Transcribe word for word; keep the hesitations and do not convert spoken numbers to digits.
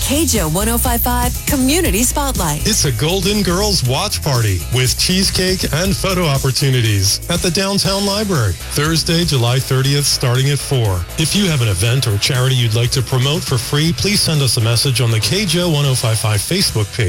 K J O one oh five point five Community Spotlight. It's a Golden Girls watch party with cheesecake and photo opportunities at the Downtown Library. Thursday, July thirtieth, starting at four. If you have an event or charity you'd like to promote for free, please send us a message on the K J O one oh five point five Facebook page.